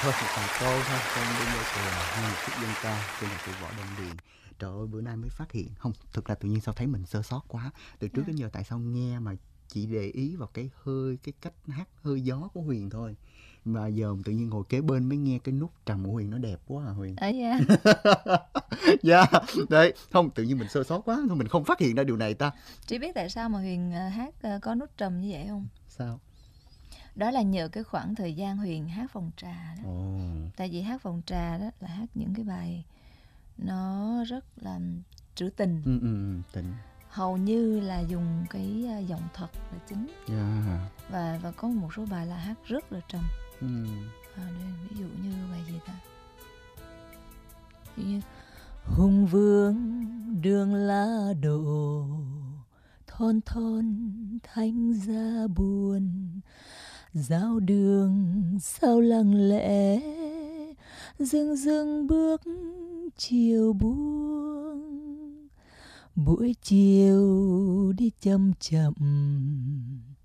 thôi, một vài câu thôi, trong đêm giao thừa hay một chút dân ca trên nhạc cụ Võ Đăng Điền. Trời ơi, bữa nay mới phát hiện, không, thực ra tự nhiên sao thấy mình sơ sót quá. Từ trước À, đến giờ tại sao nghe mà chỉ để ý vào cái hơi, cái cách hát hơi gió của Huyền thôi. Mà giờ tự nhiên ngồi kế bên mới nghe cái nút trầm của Huyền nó đẹp quá à Huyền. ở da. Dạ, đấy, không, tự nhiên mình sơ sót quá, thôi mình không phát hiện ra điều này ta. Chỉ biết tại sao mà Huyền hát có nút trầm như vậy không? Sao? Đó là nhờ cái khoảng thời gian Huyền hát phòng trà đó. Ồ, Tại vì hát phòng trà đó là hát những cái bài nó rất là trữ tình, tỉnh. hầu như là dùng cái giọng thật là chính, Dạ, và có một số bài là hát rất là trầm. Ví dụ như bài gì ta? Ví dụ như Hùng vương đường lá đổ, thon thon thanh giá buồn, giao đường sao lặng lẽ, dưng dưng bước chiều buông, buổi chiều đi chậm chậm,